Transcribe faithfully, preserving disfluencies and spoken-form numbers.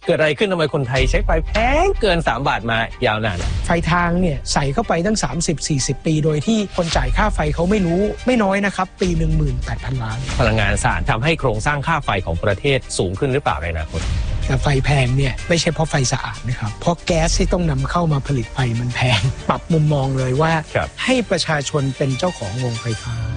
เกิดอะไรขึ้นทำไมคนไทยใช้ไฟแพงเกินสามบาทมายาวนานไฟทางเนี่ยใส่เข้าไปตั้ง สามสิบถึงสี่สิบ ปีโดยที่คนจ่ายค่าไฟเขาไม่รู้ไม่น้อยนะครับปีหนึ่งหมื่นแปดพันล้านพลังงานสะอาดทำให้โครงสร้างค่าไฟของประเทศสูงขึ้นหรือเปล่าในอนาคตแต่ไฟแพงเนี่ยไม่ใช่เพราะไฟสะอาดนะครับเพราะแก๊สที่ต้องนำเข้ามาผลิตไฟมันแพงปรับมุมมองเลยว่าให้ประชาชนเป็นเจ้าของโรงไฟฟ้า